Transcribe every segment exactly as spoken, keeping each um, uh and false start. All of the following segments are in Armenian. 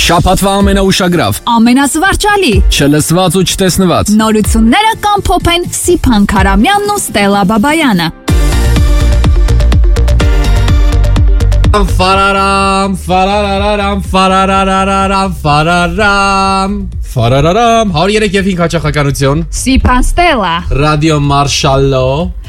Շաբաթվա ամենաուշագրավ, ամենազվարճալի, չլսված ու չտեսնված նորությունները կամփոփեն Սիփան Քարամյանն ու Ստելա Բաբայանը։ Ֆարարամ, ֆարարարարամ, ֆարարարարարամ, ֆարարամ, ֆարարարամ, հարյուր երեք և հինգ հաճախականություն, Սիփան Ստելա, ռադիո Մարշալո,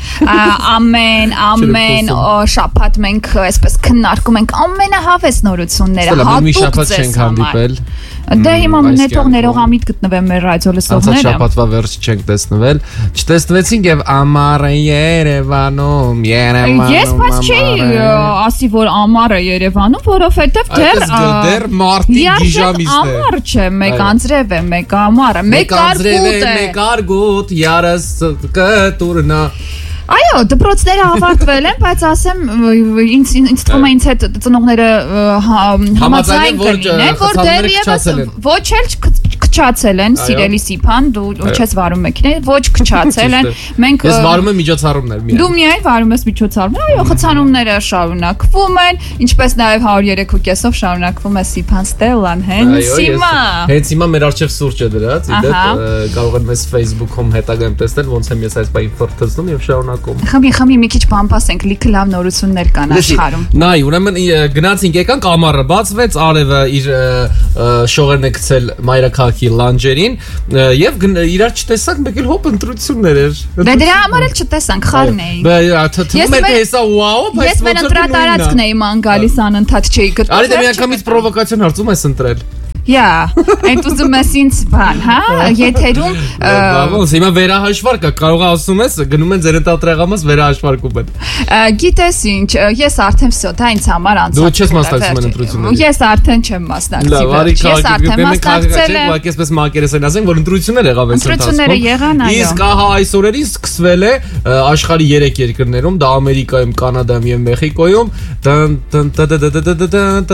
ամեն, ամեն շաբաթ մենք այսպես քննարկում ենք ամենահավես նորությունները, հատուկ ձեզ համար։ Դե հիմա նետող ներողամիտ գտնվեմ մեր ռադիո լսողները։ Անցած շաբաթվա վերջ չենք տեսնվել, չտեսնվեցինք և ամառ է Երևանում, Երևանում, Ես բայց չէի ասի, որ ամառ է Երևանում, որովհետև դեռ դեռ մարտի գիժամիստ է։ Ամառ չէ, մեկ անձրև է, մեկ ամառ է, մեկ արգուտ է։ Մեկ արգուտ, ярս կտուրնա։ Այո, դպրոցները ավարտվել են, բայց ասեմ, ինձ ինձ թվում է ինձ հետ ծնողները համաձայն կլինեն, որ դեռևս ոչ էլ քչացել են, սիրելի Սիփան, դու չես վարում մեքենա, ոչ քչացել են։ Մենք Ես վարում եմ միջոցառումներ միայն։ Դու միայն վարում ես միջոցառումներ, այո, խցանումները շարունակվում են, ինչպես նաև հարյուր երեք կեսով շարունակվում է Սիփան Ստելան, հենց հիմա։ Հենց հիմա մեր առջև սուրճ է դրած, իդեպ կարող են մեզ Facebook-ում հետագայում տեսնել, ոնց եմ ես այս բանը ֆորթացնում եւ շարունակում։ Խմի, խմի մի քիչ բամբասենք, լիքը լավ նորություններ կան աշխարհում։ Նայ, ուրեմն գնացինք եկանք ամառը բացվեց, արևը իր շողերն է գցել մայրաքաղաքի լանջերին եւ իրար չտեսանք, մեկ էլ հոп ընտրություններ էր։ Դե դրա համար էլ չտեսանք, խառն էին։ Թվում էր թե հեսա վաու, բայց ես մեն ընտրատարածքն էի ման գալիս անընդհատ չէի գտնում։ Արի դե միանգամից պրովոկացիոն հարցում ես ընտրել։ Yeah, այդ ուզում ես ինձ բան, հա, եթերում Բավոս, հիմա վերահաշվարկ կա, կարող է ասում ես, գնում են ձեր ընտրեղամաս վերահաշվարկում են։ Գիտես ինչ, ես արդեն վсё, դա ինձ համար անցած։ Դու չես մասնակցում են ընտրություններին։ Ես արդեն չեմ մասնակցի։ Ես արդեն մասնակցել եմ։ Բայց այսպես մակերեսային ասենք, որ ընտրություններ եղավ այս ընթացքում։ Ընտրությունները եղան, այո։ Իսկ ահա այս օրերին սկսվել է աշխարհի երեք երկրներում, դա Ամերիկայում, Կանադայում եւ Մեխիկոյում, տն տն տն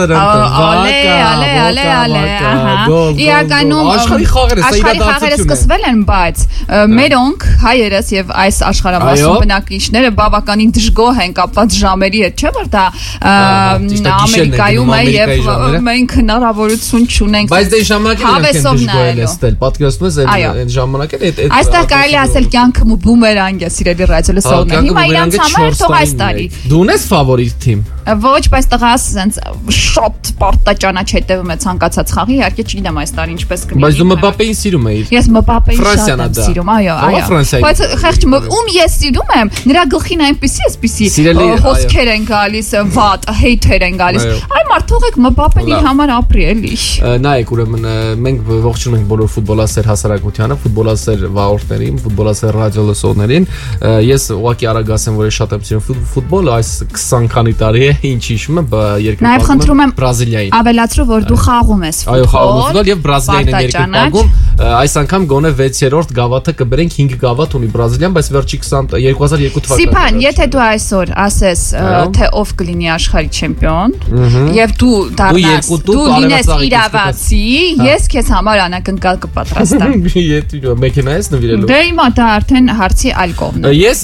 տն Իրականում աշխարհի խաղերը, սա իրադարձություն է։ Սկսվել են, բայց մերոնք հայերս եւ այս աշխարհամասում բնակիչները բավականին դժգոհ են կապված ժամերի հետ, չէ՞ որ դա Ամերիկայում է եւ մենք հնարավորություն չունենք։ Բայց դե ժամանակին են դժգոհել էստել, պատկերացնում ես այն ժամանակին այդ այստեղ կարելի ասել կյանքը բումերանգ է, սիրելի ռադիո լսողներ։ Հիմա իրանց համար թող այս տարի։ Դու ունես ֆավորիտ թիմ։ Ոչ, բայց տղաս ասենց շոտ պարտաճանաչ հետևում է ցանկացած խաղի, իհարկե չգիտեմ այս տարի ինչպես կլինի։ Բայց դու Մբապեին սիրում ես։ Ես Մբապեին շատ եմ սիրում, այո, այո։ Բայց խեղճ ում ես սիրում եմ, նրա գլխին այնպեսի էսպիսի հոսքեր են գալիս, վատ, հեյթեր են գալիս։ Այ մարդ թողեք Մբապեն իր համար ապրի էլի։ Նայեք, ուրեմն մենք ողջունում ենք բոլոր ֆուտբոլասեր հասարակությանը, ֆուտբոլասեր վաղորդներին, ֆուտբոլասեր ռադիո լսողներին։ Ես ուղղակի արագ ասեմ, որ ես շատ եմ սիրում ֆուտբոլը, այս քսան քանի տարի է, ինչ հիշում եմ, երկրպագում Բրազիլիային։ Ավելացրու, որ դու խաղում ես ֆուտբոլ։ Այո, խաղում եմ եւ Բրազիլիային է երկրպագում։ Այս անգամ գոնե վեցերորդ գավաթը կբերենք, հինգ գավաթ ունի Բրազիլիան, բայց վերջի երկու հազար երկու թվականը։ Սիփան, եթե դու այսօր ասես, թե ով կլինի աշխարհի չեմպիոն, եւ դու դառնաս, դու լինես իրավացի, ես քեզ համար անակնկալ կպատրաստեմ։ Եթե մեքենա ես նվիրելու։ Դե հիմա դա արդեն հարցի այլ կողմն է։ Ես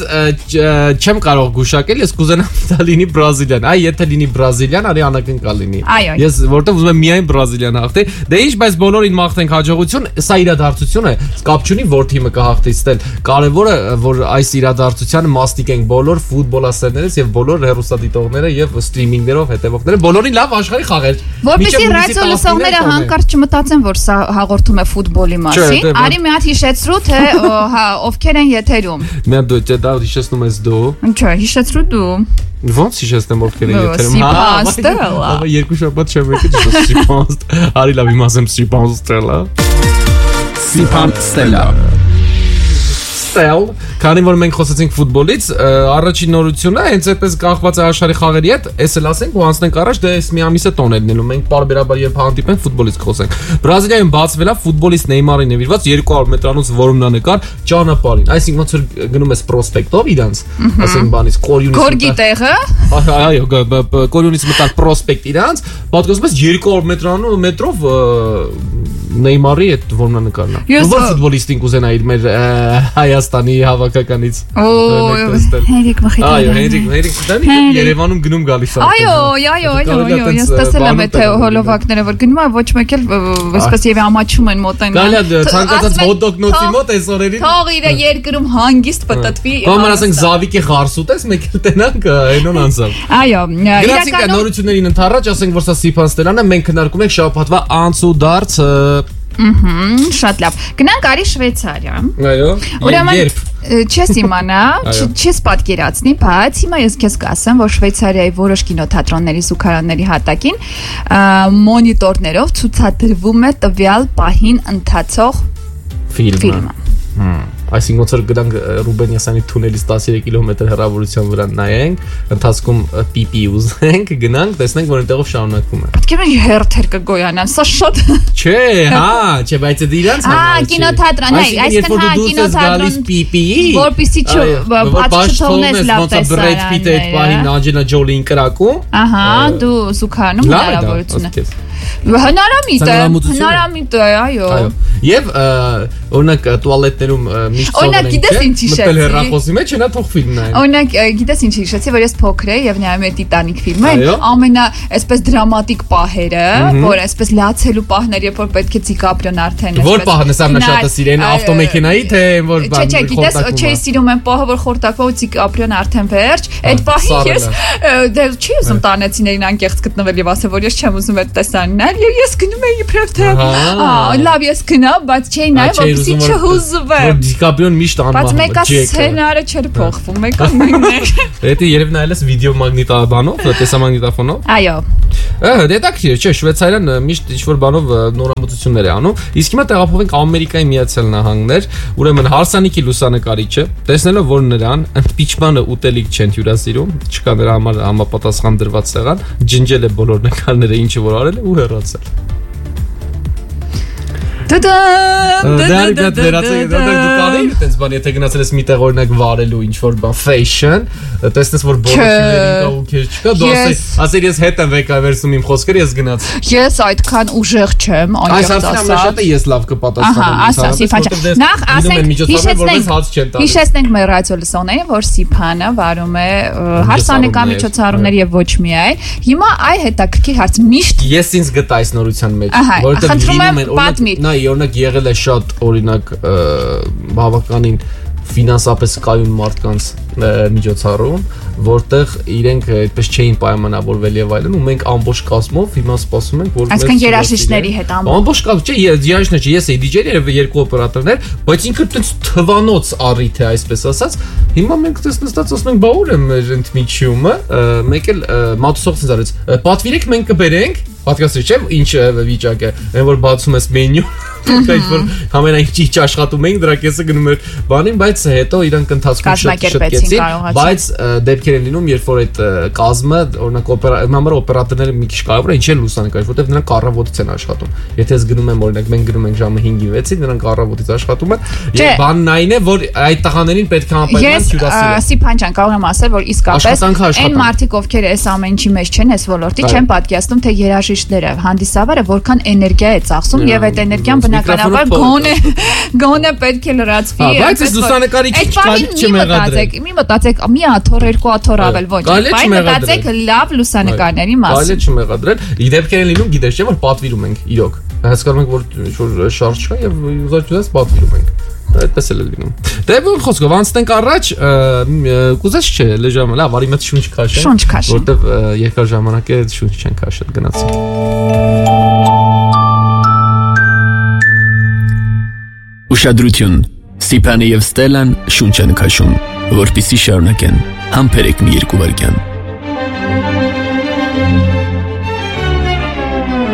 չեմ կարող գուշակել, ես կուզենամ դա լինի Բրազիլիան։ Այ եթե լինի Բրազիլիան, արի անակնկալ լինի։ Ես որտեղ ուզում եմ միայն Բրազիլիան հաղթի։ Դե ինչ, բայց բոլորին մաղթենք հաջողություն, սա իրադարձություն է, կապ չունի որ թիմը կհաղթի, ստել։ Կարևորը որ այս իրադարձությանը մասնիկ ենք բոլոր ֆուտբոլասերներից եւ բոլոր հեռուստադիտողները եւ սթրիմինգներով հետեւողները, բոլորին լավ աշխարհի խաղեր։ Որպեսզի ռադիո լսողները հանկարծ չմտածեն, որ սա հաղորդում է ֆուտբոլի մասին, արի մի հատ հիշեցրու, թե ովքեր են եթերում։ Մի հատ դու դա հիշեցնում ես դու։ Ինչո՞, հիշեցրու դու։ Ոնց հիշեցնեմ ովքեր են եթերում։ Սիփան Ստելա։ Երկու շաբաթ չեմ եկել Սիփան։ Արի լավ իմ ասեմ Սիփան Ստելա։ Սիփան Ստելա։ Ստել, քանի որ մենք խոսեցինք ֆուտբոլից, առաջին նորությունը հենց այդպես կախված է աշխարհի խաղերի հետ, էս էլ ասենք ու անցնենք առաջ, դե էս մի ամիս է տոն է լինելու, մենք բարբերաբար երբ հանդիպենք ֆուտբոլից խոսենք։ Բրազիլիայում բացվել է ֆուտբոլիստ Նեյմարին նվիրված երկու հարյուր մետրանոց որմնանկար ճանապարհին։ Այսինքն ոնց որ գնում ես պրոսպեկտով իրանց, ասենք բանից Կորյունից։ Գորգի տեղը։ Այո, Կորյունից մտալ պրոսպեկտ իրանց, պատկերացնում ես երկու հարյուր մետրանոց մետրով Նեյմարի այդ որմնանկարն է։ Ո՞ր ֆուտբոլիստին կուզենա իր մեր Հայաստանի հավաքականից։ Հենրիկ Մխիթարյանը։ Այո, Հենրիկ, Հենրիկ Մխիթարյանը Երևանում գնում գալիս է։ Այո, այո, այո, այո, ես տեսել եմ այդ հոլովակները, որ գնում է ոչ մեկ էլ այսպես եւ ամաչում են մոտենա։ Գալի ցանկացած հոդոկնոցի մոտ այս օրերին։ Թող իր երկրում հանգիստ պատտվի։ Կամ ասենք Զավիկի խարսուտես մեկ էլ տենանք այնոն անցավ։ Այո, իրականում նորություններին ընթառաջ ասենք որ սա Սիփան Ստելյանը մենք քննարկում ենք շաբաթվա անցուդարձը։ Ահա, շատ լավ։ Գնանք արի Շվեյցարիա։ Այո։ Ուրեմն չես իմանա, չես պատկերացնի, բայց հիմա ես քեզ կասեմ, որ Շվեյցարիայի որոշ կինոթատրոնների զուգարանների հատակին մոնիտորներով ցուցադրվում է տվյալ պահին ընթացող ֆիլմը։ Այսինքն ոնց որ գնանք Ռուբենյասյանի թունելից տասներեք կիլոմետր հեռավորության վրա նայենք, ընթացքում պիպի ուզենք, գնանք, տեսնենք որ այնտեղով շարունակվում է։ Պետք է երթեր կգոյանան, սա շատ։ Չէ, հա, չէ, բայց դա իրանց համար։ Հա, կինոթատրոն, այ, այսինքն հա, կինոթատրոն պիպի, որպեսզի չփոփոխնես լավ տեսարան։ Բրեդ Պիտը այդ պահին Անջելա Ջոլին կրակում։ Ահա, դու զուգանում հնարավորություն է։ Հնարամիտ է, հնարամիտ է, այո։ Եվ օրինակ տուալետներում միշտ օրինակ գիտես ինչ հիշեցի։ Մտել հեռախոսի մեջ չնա թող ֆիլմն այն։ Օրինակ գիտես ինչ հիշեցի, որ ես փոքր էի եւ նայում էի Տիտանիկ ֆիլմը, ամենա այսպես դրամատիկ պահերը, որ այսպես լացելու պահներ, երբ որ պետք է Դիկապրիոն արդեն այսպես։ Որ պահն է սա շատ սիրեն ավտոմեքենայի թե որ բան։ Չէ, գիտես, չէ, սիրում եմ պահը, որ խորտակվող Դիկապրիոն արդեն վերջ, այդ պահին ես դե չի ուզում տանեցիներին անկեղծ գտնվել եւ ասել, որ ես չեմ ուզում այդ տեսանին նայել, եւ ես գնում էի իբրև թե լավ ես գնամ, բայց չէի նայ, որպեսզի չհուզվեմ։ Որ Դիկապրիոն միշտ անում է։ Բայց մեկը սցենարը չէր փոխվում, մեկը նույնն է։ Դա երևի նայել ես վիդեո մագնիտաբանով, տեսամագնիտոֆոնով։ Այո։ Ահա, դետակտիվ չէ, Շվեյցարիան միշտ ինչ-որ բանով նորամուծություններ է անում։ Իսկ հիմա տեղափոխվենք Ամերիկայի Միացյալ Նահանգներ, ուրեմն հարսանիքի լուսանկարիչը, տեսնելով որ նրան impeachment-ը ուտելիք չեն հյուրասիրում, չկա նրա համար համապատասխան դրված սեղան, ջնջել է բոլոր նկարները, ինչը որ արել է ու հեռացել։ Դա դա դա դա դա դուքանի բան եթե գնացել ես միտեղ օրինակ վարելու ինչ որ բան fashion տեսնես որ բոլոր ֆիլմերին կա ու քեզ չկա դու ասես ասել ես հետ եմ վեկավերսում իմ խոսքերը ես գնաց ես այդքան ուժեղ չեմ անկեղծ ասած ես լավ կպատասխանեմ նախ ասենք հիշեցնենք մեր ռադիո լսողներին որ Սիփանը վարում է հարսանեկամիջոցառումներ եւ ոչ միայն հիմա այ հետաքրքիր հարց միշտ ես ինձ գտա այս նորության մեջ որովհետեւ լինում են Օրինակ եղել է շատ օրինակ բավականին ֆինանսապես կայուն մարդկանց միջոցառում, որտեղ իրենք այդպես չէին պայմանավորվել եւ այլն, ու մենք ամբողջ կազմով հիմա սպասում ենք, որ այսինքն երաժիշտների հետ ամբողջ կազմ, չէ, երաժիշտներ չէ, ես էի դիջեյներ եւ երկու օպերատորներ, բայց ինքը տենց թվանոց առիթ է, այսպես ասած։ Հիմա մենք դες նստած ասում ենք, բա ուր է մեր ընդմիջումը, մեկ էլ մատուցող ցենց արեց։ Պատվիրեք մենք կբերենք, պատկասի չէ, ինչ վիճակ է, այն որ բացում ես մենյու Կայք որ համենայն ճիչ աշխատում էինք դրա կեսը գնում էր բանին, բայց հետո իրանք ընթացքում շտկեցին, բայց դեպքեր են լինում, երբ որ այդ կազմը, օրինակ համար օպերատորները մի քիչ կարևոր է, ինչ են լուսանկարիչ, որտեղ նրանք առավոտից են աշխատում։ Եթե ես գնում եմ, օրինակ մենք գնում ենք ժամը հինգի վեցին, նրանք առավոտից աշխատում են, եւ բանն այն է, որ այդ տղաներին պետք է անպայման հյուրասիրել։ Ես Սիփան ջան, կարող եմ ասել, որ իսկապես այն մարդիկ, ովքեր այս ամեն ինչի մեջ չեն, այս ոլորտի չեն պատկերացնում, թե երաժիշտները, հանդիսավարը որքան էներգիա է ծախսում եւ այդ էներգիան բնականաբար գոնե գոնե պետք է լրացվի։ Բայց այս լուսանկարիչի չկալի չմեղադրեք։ Մի մտածեք, մի աթոռ, երկու աթոռ ավել ոչ։ Բայց մտածեք լավ լուսանկարների մասին։ Կարելի չմեղադրել։ Դեպքեր են լինում, գիտես չէ՞ որ պատվիրում ենք իրոք։ Հասկանում ենք որ որ շարժ չկա եւ ուզած պատվիրում ենք։ Այդպես էլ է լինում։ Դե ո՞ր խոսքով անցնենք առաջ, կուզես չէ, լեժամը, լավ, արի մեծ շունչ քաշեն։ Շունչ քաշեն։ Որտեվ երկար ժամանակ է շունչ չեն քաշել, գնացին։ Ուշադրություն, Սիփանը եւ Ստելան շունչ են քաշում, որպեսզի շարունակեն համբերեք մի երկու վայրկյան։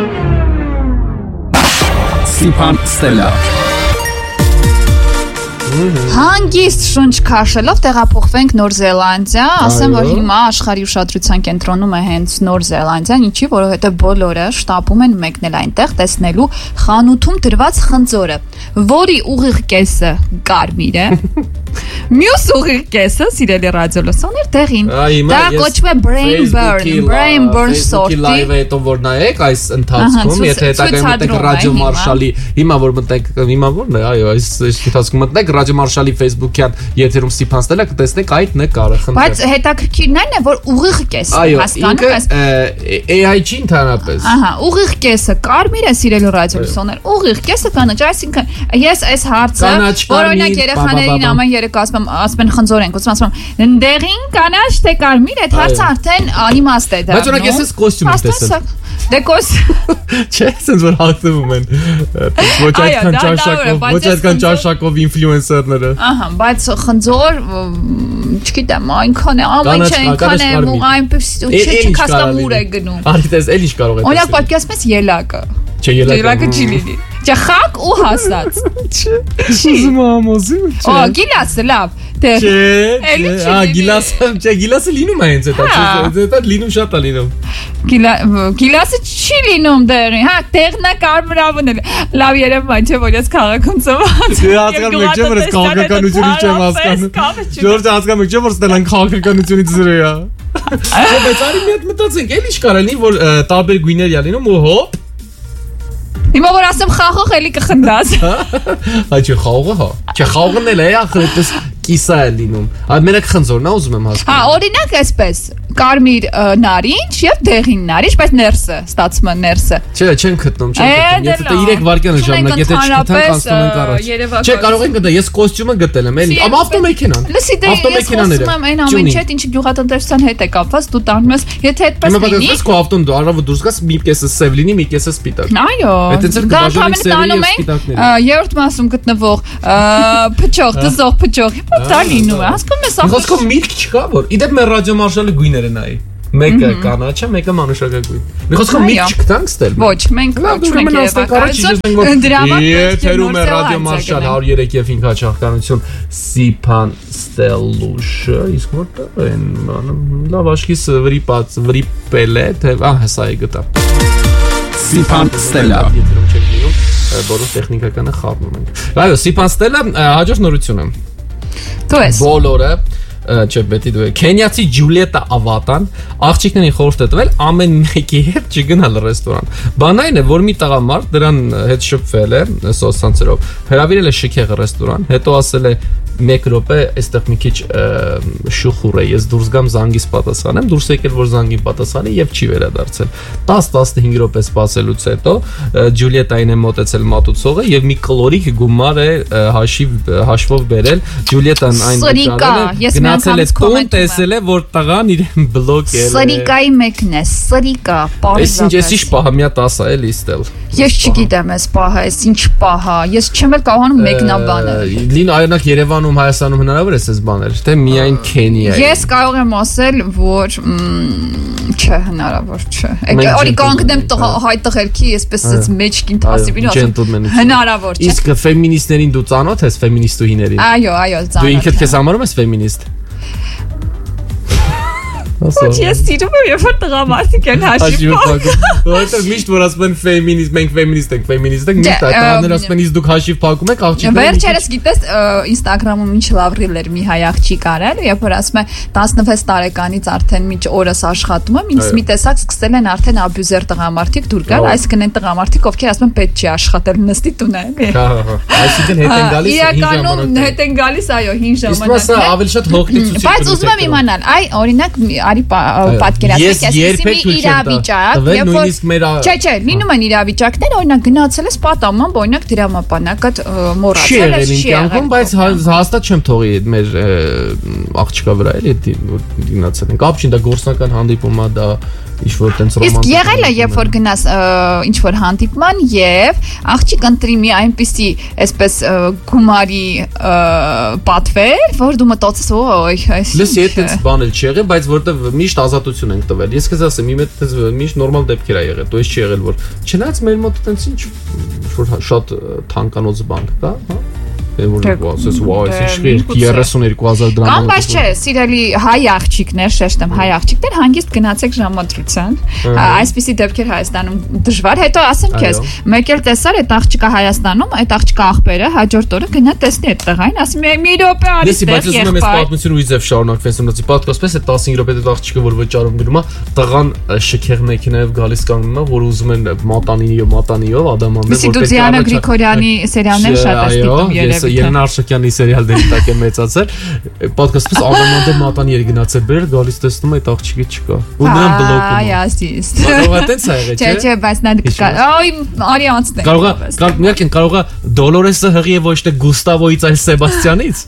Սիփան Ստելա Հանգիստ շունչ քաշելով տեղափոխվենք Նոր Զելանդիա, ասեմ որ հիմա աշխարհի ուշադրության կենտրոնում է հենց Նոր Զելանդիան, ինչի որովհետև բոլորը շտապում են մեկնել այնտեղ տեսնելու խանութում դրված խնձորը, որի ուղիղ կեսը կարմիր է։ Մյուս ուղիղ կեսը սիրելի ռադիոլսողներ տեղին։ Դա կոչվում է brain burn, brain burn sort-ի։ Live-ը հետո որ նայեք այս ընթացքում, եթե հետագայում մտեք Ռադիո Մարշալի, հիմա որ մտեք, հիմա որն է, այո, այս ընթացքում մտեք Ռադիո Մարշալի Facebook-յան եթերում Ստիփան Ստելա կտեսնեք այդ նկարը, խնդրեմ։ Բայց հետաքրքիրն այն է, որ ուղիղ կեսը հասկանում ես։ A I-ի ընդհանրապես։ Ահա, ուղիղ կեսը կարմիր է սիրելի ռադիոլսողներ, ուղիղ կեսը կանաչ, այսինքն ես այս հարցը, որ օրինակ երեխաներին ամեն երեք ասում ասում են խնձոր ենք, ասում եմ դեղին կանաչ թե կարմիր, այդ հարցը արդեն անիմաստ է դա։ Բայց օրինակ ես էս կոստյում եմ տեսել։ Դե կոս Չէ, sense որ հաղթվում են։ Ոչ այդքան ճաշակով, ոչ այդքան ճաշակով ինֆլուենսերները։ Ահա, բայց խնձոր, չգիտեմ, այնքան է, ամեն չէ, այնքան է, ու այնպես չի կաստամուր է գնում։ Արի տես, էլ ինչ կարող է։ Օրինակ պատկերացնում ես ելակը։ Չէ, ելակը։ Ելակը չի լինի։ Չէ, խակ ու հասած։ Չէ։ Ուզում եմ ամոզի։ Օ, գիլասը լավ։ Չէ, ա գիլասը, չէ, գիլասը լինում է հենց դա, չէ, դա լինում շատ է լինում։ Գիլասը չի լինում դեղի, հա, տեղն է կարմրավուն է։ Լավ երևում է, չէ, որ ես քաղաքում ծնված եմ։ Հասկանում եք, չէ, որ ես քաղաքականությունից չեմ հասկանում։ Ժորժը հասկանում եք, չէ, որ ստելան քաղաքականությունից զրո է։ Չէ, բայց արի մի հատ մտածենք, էլ ինչ կարող լինի, որ տարբեր գույներ յա լինում ու հոպ Հիմա որ ասեմ խաղող էլի կխնդաս։ Հա չէ խաղողը հա։ Չէ խաղողն էլ է, ախր այդպես կիսա է լինում։ Այդ մենակ խնձորն է ուզում եմ հասկանալ։ Հա, օրինակ այսպես, կարմիր նարինջ եւ դեղին նարինջ, բայց ներսը, ստացվում է ներսը։ Չէ, չեն գտնում, չեն գտնում։ Եթե երեք վայրկյան է ժամանակ, եթե չգտանք, անցնում ենք առաջ։ Չէ, կարող ենք գտնել, ես կոստյումը գտել եմ, էլի, ամ ավտոմեքենան։ Լսի, դե ես խոսում եմ այն ամեն ինչ, ինչը գյուղատնտեսության հետ է կապված, դու տանում ես, եթե այդպես լինի։ Հիմա պատկերացրու քո ավտոն դու առավոտ դուրս գաս, մի կեսը սև լինի, մի կեսը սպիտակ։ Այո։ Դա տանում ենք երրորդ մասում գտնվող փչող, դզող փչող։ Դա լինում է, հասկանում ես, ախր։ Խոսքով միտք չկա, որ իդեպ մեր Ռադիո Մարշալի գույները նայի։ Մեկը կանաչ է, մեկը մանուշակագույն։ Մի խոսքով միտք չգտանք ստել։ Ոչ, մենք չունենք երևակայություն։ Եթերում է Ռադիո Մարշալ հարյուր երեք եւ հինգ հաճախականություն Ստիփան Ստելուշը, իսկ որտե՞ղ են, լավ աշխիս վրիպած, վրիպել է, թե ահա սա է գտա։ Ստիփան Ստելա։ Եթերում չեք լինում, բոլոր տեխնիկականը խառնում ենք։ Այո, Ստիփան Ստելա հաջորդ նորությունը։ Դու ես։ Բոլորը չէ, պետք է դու Քենիացի Ջուլիետա Ավատան աղջիկներին խորհուրդ է տվել ամեն մեկի հետ չգնալ ռեստորան։ Բան այն է, որ մի տղամարդ դրան հետ շփվել է սոցցանցերով, հրավիրել է շքեղ ռեստորան, հետո ասել է մեկ րոպե, այստեղ մի քիչ շուխուր է, ես դուրս գամ զանգից պատասխանեմ, դուրս եկել որ զանգին պատասխանի եւ չի վերադարձել։ դես տասնհինգ րոպե սպասելուց հետո Ջուլիետային է մոտեցել մատուցողը եւ մի կլորիկ գումար է հաշիվ հաշվով բերել։ Ջուլիետան այն վճարել է, գնացել է տուն, տեսել է որ տղան իրեն բլոկել է։ Սրիկայի մեկն է, սրիկա, պարզապես։ Այս ինչ պահա մի հատ ասա էլի ստել։ Ես չգիտեմ այս պահա, այս ինչ պահա, ես չեմ էլ կարողանում մեկնաբանել։ Լին այոնակ Երևանում, Հայաստանում հնարավոր է այս բաներ, թե միայն Քենիա։ Ես կարող եմ ասել, որ չէ, հնարավոր չէ։ Օրի կանգնեմ հայ տղերքի, այսպես այս մեջքին տասիվին ասում։ Հնարավոր չէ։ Իսկ ֆեմինիստներին դու ծանոթ ես ֆեմինիստուհիներին։ Այո, այո, ծանոթ։ Դու ինքդ քեզ համարում ես ֆեմինիստ։ Ոչ, ես սիրում եմ, երբ որ տղամարդիկ են հաշիվ փակում։ Որտեղ միշտ որ ասում են ֆեմինիստ, մենք ֆեմինիստ ենք, ֆեմինիստ ենք, միշտ տղաները ասում են, իսկ դուք հաշիվ փակում եք աղջիկները։ Վերջերս գիտես, Instagram-ում ինչ լավ ռիլեր մի հայ աղջիկ արել, երբ որ ասում է տասնվեց տարեկանից արդեն միջ օրս աշխատում եմ, ինձ մի տեսակ սկսել են արդեն աբյուզեր տղամարդիկ դուր գալ, այսինքն են տղամարդիկ, ովքեր ասում են պետք չի աշխատել, նստի տուն է։ Հա, հա, այսինքն հետ են գալիս հին ժամանակ։ Իրականում հետ են գալիս, այո, հին ժամանակ։ Իսկ մասը ավելի շատ հոգնեցություն։ Բայց ուզում եմ իմանալ, այ օրինակ արի պատկերացրեք, այսպիսի մի իրավիճակ, երբ որ Չէ, չէ, լինում են իրավիճակներ, օրինակ գնացել ես պատաման, օրինակ դրամապանակդ մոռացել ես, չի եղել, բայց հաստատ չեմ թողի մեր աղջկա վրա էլի գնացել ենք։ Ապշին դա գործնական հանդիպում է, դա ինչ որ տենց ռոմանտիկ։ Իսկ եղել է, երբ որ գնաս ինչ որ հանդիպման եւ աղջիկ ընտրի մի այնպիսի, այսպես գումարի պատվեր, որ դու մտածես, օй, այս։ Լսի, այդպես բան էլ չի եղել, բայց որտեվ միշտ ազատություն ենք տվել։ Ես քեզ ասեմ, իմ հետ միշտ նորմալ դեպքեր ա եղել, դու ես չի եղել, որ չնայած մեր մոտ տենց ինչ որ շատ թանկանոց բան կա, հա։ ասես վայ, ինչ երեսուն երկու հազար դրամ։ Կամ բայց չէ, սիրելի հայ աղջիկներ, շեշտեմ հայ աղջիկներ, հանգիստ գնացեք ժամադրության։ Այսպիսի դեպքեր Հայաստանում դժվար, հետո ասեմ քեզ, մեկ էլ տեսար այդ աղջիկա Հայաստանում, այդ աղջիկա աղբերը հաջորդ օրը գնա տեսնի այդ տղային, ասում է մի րոպե արի ստեղ եղբայր։ Դեսի բայց ասում եմ այս պատմությունը ուիզև շարունակվեց, ուսի պատկոսպես է տասնհինգ րոպե այդ աղջիկը որ վճարում գնում է, տղան շքեղ մեքենայով գալիս կանգնում է, որ ուզում են մատանիով, մատանիով ադամաններ, որ Դուդյանը Գրիգորյանի սերիալներ շատ է ստիպում երևի։ Երնա Արշակյանի սերիալների տակ է մեծացել, պատկոսպես ադամաններ մատանի էր գնացել բեր, գալիս տեսնում այդ աղջիկը չկա։ Ու նրան բլոկում։ Այ ասիստ։ Կարող է տենց ա եղել, չէ՞։ Չէ, չէ, բայց նա կա։ Այ արի անցնենք։ Կարող է, կարող միայն կարող է Դոլորեսը հղի է ոչ թե Գուստավոից, այլ Սեբաստյանից։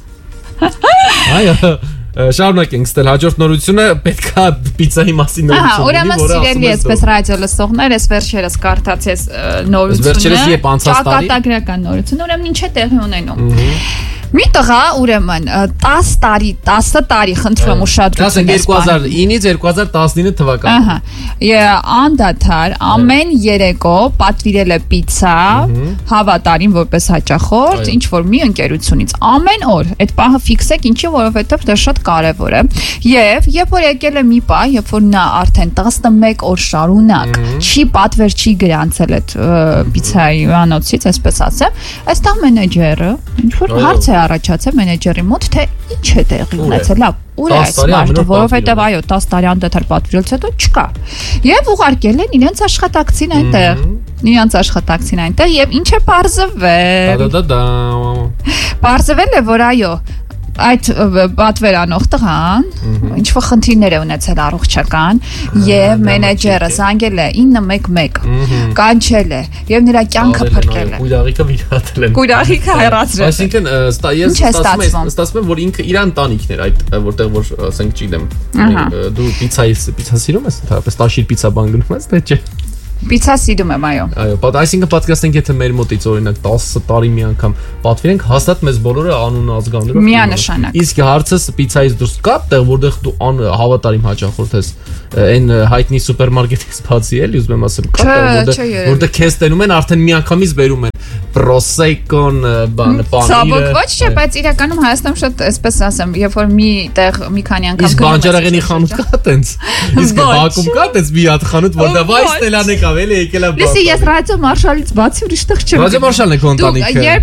Այո, շարունակենք, ստել հաջորդ նորությունը պետքա պիցայի մասին նորություն։ Ուրեմն սիրելի այսպես ռադիո լսողներ, այս վերջերս կարդացի այս նորությունը։ Վերջերս երբ անցած տարի։ Ճակատագրական նորություն, ուրեմն ինչ է տեղի ունենում։ Մի տղա ուրեմն տասը տարի, տասը տարի խնդրում ուշադրություն երկու հազար ինից երկու հազար տասնինը թվական։ Ահա, անդադար ամեն երեկո պատվիրել է պիցա հավատարիմ որպես հաճախորդ ինչ որ մի ընկերությունից ամեն օր։ Այդ պահը ֆիքսեք, ինչի, որովհետև դա շատ կարևոր է։ Եվ երբ որ եկել է մի պահ, երբ որ նա արդեն տասնմեկ օր շարունակ չի պատվեր չի գրանցել այդ պիցայի անոցից, այսպես ասեմ, այստեղ մենեջերը ինչ որ հարց է առաջացել մենեջերի մոտ, թե ինչ է տեղի ունեցել, լավ, ուր է այս մարդը, որովհետև այո, տասը տարի անդադար պատվիրելուց հետո չկա։ Եվ ուղարկել են իրենց աշխատակցին այնտեղ, իրենց աշխատակցին այնտեղ եւ ինչ է պարզվել։ Դա-դա-դա։ Պարզվել է, որ այո, այդ պատվերանող տղան ինչ որ խնդիրներ է ունեցել առողջական եւ մենեջերը զանգել է ինը մեկ մեկ կանչել է եւ նրա կյանքը փրկել է։ Կույրաղիկը վիրատել են։ Կույրաղիկը հեռացրել։ Այսինքն ես ստացվում եմ, որ ինքը իր ընտանիքն էր այդ որտեղ որ ասենք չգիտեմ դու պիցայի պիցա սիրում ես, ընդհանրապես տաշիր պիցա բան գնում ես, թե չէ։ Պիցա սիրում եմ, այո։ Այո, բայց այսինքն պատկերացնենք, եթե մեր մոտից օրինակ տասը տարի մի անգամ պատվիրենք, հաստատ մեզ բոլորը անուն ազգաններով միանշանակ։ Իսկ հարցս պիցայից դուրս կա տեղ, որտեղ դու հավատարիմ հաճախորդ ես, այն հայտնի սուպերմարկետից բացի էլի, ուզում եմ ասեմ, կա տեղ, որտեղ քեզ տենում են, արդեն միանգամից բերում են Prosecco-ն, բանը, պանիրը։ Ցավոք ոչ չէ, բայց իրականում Հայաստանում շատ այսպես ասեմ, երբ որ մի տեղ մի քանի անգամ գնում ես։ Իսկ բանջարեղենի խանութ կա տենց։ Իսկ Բաքում կա տենց մի հատ խանութ, որտեղ վայ ստելան է կա, էլի եկել է։ Լսի, ես ռադիո մարշալից բացի ուրիշ տեղ չեմ։ Ռադիո մարշալն է քո ընտանիքը։